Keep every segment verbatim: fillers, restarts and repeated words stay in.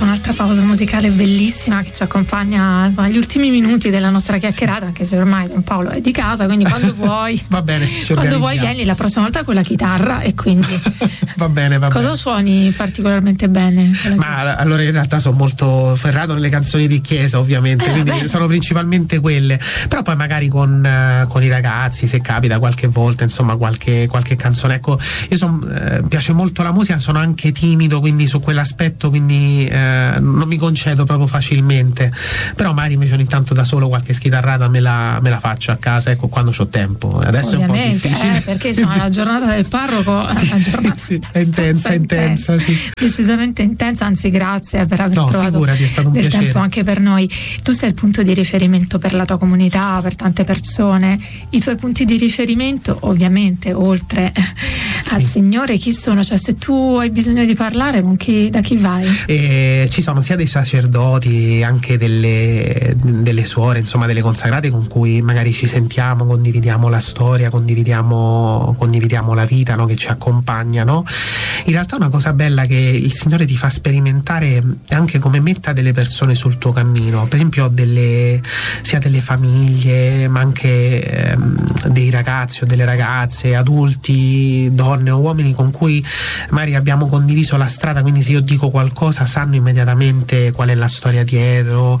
fatto un'altra pausa musicale bellissima che ci accompagna agli ultimi minuti della nostra chiacchierata, anche se ormai Don Paolo è di casa, quindi quando vuoi va bene, quando vuoi vieni la prossima volta con la chitarra e quindi va bene, va cosa bene. Suoni particolarmente bene? Ma allora in realtà sono molto ferrato nelle canzoni di chiesa, ovviamente, eh, quindi beh. sono principalmente quelle, però poi magari con, uh, con i ragazzi, se capita qualche volta, insomma qualche, qualche canzone. Ecco, io son, eh, piace molto la musica, sono anche timido, quindi su quell'aspetto quindi eh, non mi concedo proprio facilmente, però magari invece ogni tanto da solo qualche schitarrata me la, me la faccio a casa, ecco, quando c'ho tempo. Adesso ovviamente, è un po' difficile, eh, perché insomma la giornata del parroco sì, è, una giornata sì, sì, è intensa, intensa, sì. decisamente intensa, anzi grazie per aver no, trovato figurati, è stato un del piacere. tempo anche per noi. Tu sei il punto di riferimento per la tua comunità, per tante persone. I tuoi punti di riferimento, ovviamente, oltre sì. al Signore, chi sono? Cioè, se tu hai bisogno di parlare, con chi, da chi vai? E ci sono sia dei sacerdoti, anche delle, delle suore, insomma delle consacrate con cui magari ci sentiamo, condividiamo la storia, condividiamo, condividiamo la vita, no, che ci accompagnano. In realtà una cosa bella che il Signore ti fa sperimentare è anche come metta delle persone sul tuo cammino, per esempio delle, sia delle famiglie ma anche ehm, dei ragazzi o delle ragazze, adulti, donne o uomini con cui magari abbiamo condiviso la strada, quindi se io dico qualcosa sanno immediatamente qual è la storia dietro,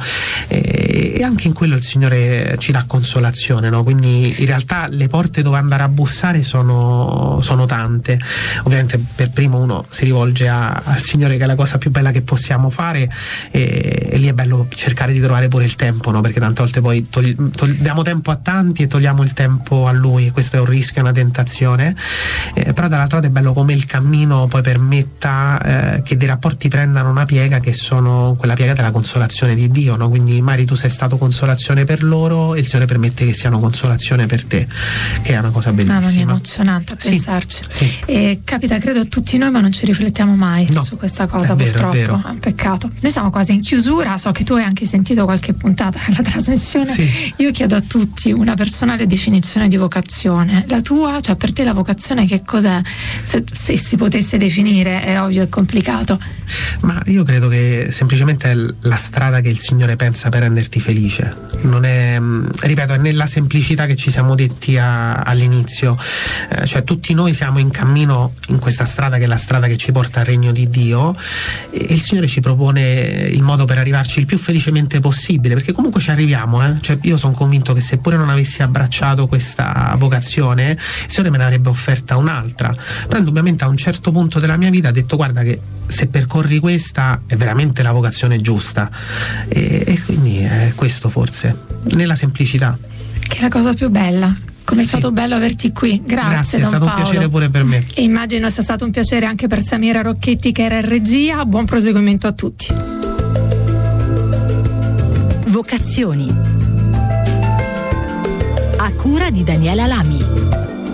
e, e anche in quello il Signore ci dà consolazione, no? Quindi in realtà le porte dove andare a bussare sono, sono tante. Ovviamente per primo uno si rivolge a, al Signore, che è la cosa più bella che possiamo fare, e, e lì è bello cercare di trovare pure il tempo, no? Perché tante volte poi togli, togli, diamo tempo a tanti e togliamo il tempo a Lui, questo è un rischio, è una tentazione, eh, però dall'altro lato è bello come il cammino poi permetta eh, che dei rapporti prendano una piega, che sono quella piega della consolazione di Dio, no? Quindi magari tu sei stato consolazione per loro e il Signore permette che siano consolazione per te, che è una cosa bellissima. Ah, ma è emozionante a sì, pensarci. Sì. E capita credo a tutti noi, ma non ci riflettiamo mai no, su questa cosa, è vero, purtroppo è, vero. è un peccato. Noi siamo quasi in chiusura, so che tu hai anche sentito qualche puntata della trasmissione. Sì. Io chiedo a tutti una personale definizione di vocazione. La tua, cioè per te la vocazione che cos'è? Se, se si potesse definire, è ovvio, è complicato. Ma io credo che semplicemente è la strada che il Signore pensa per renderti felice. Non è, ripeto, è nella semplicità che ci siamo detti a, all'inizio, eh, cioè tutti noi siamo in cammino in questa strada che è la strada che ci porta al regno di Dio, e il Signore ci propone il modo per arrivarci il più felicemente possibile, perché comunque ci arriviamo, eh? Cioè io sono convinto che seppure non avessi abbracciato questa vocazione, il Signore me ne avrebbe offerta un'altra, però indubbiamente a un certo punto della mia vita ha detto: guarda che se percorri questa è veramente la vocazione giusta, e, e quindi è questo forse, nella semplicità, che è la cosa più bella. Come è sì. stato bello averti qui, grazie. Grazie, Don è stato Paolo. Un piacere pure per me. E immagino sia stato un piacere anche per Samira Rocchetti, che era in regia. Buon proseguimento a tutti. Vocazioni a cura di Daniela Lami.